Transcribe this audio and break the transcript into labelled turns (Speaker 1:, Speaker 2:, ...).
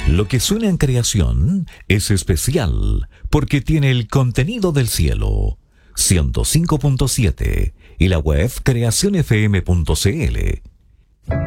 Speaker 1: Lo que suena en creación es especial porque tiene el contenido del cielo. 105.7 y la web creacionfm.cl.